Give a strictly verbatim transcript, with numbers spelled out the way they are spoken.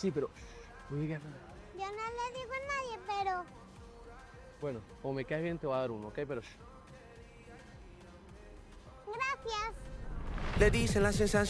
Sí, pero... no digas nada. Yo no le digo a nadie, pero... Bueno, como me caes bien te voy a dar uno, ¿ok? Pero... Gracias. Le dicen la sensación.